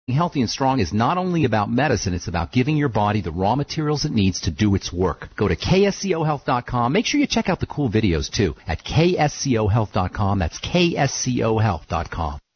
Healthy and Strong is not only about medicine, it's about giving your body the raw materials it needs to do its work. Go to kscohealth.com. Make sure you check out the cool videos, too, at kscohealth.com. That's kscohealth.com.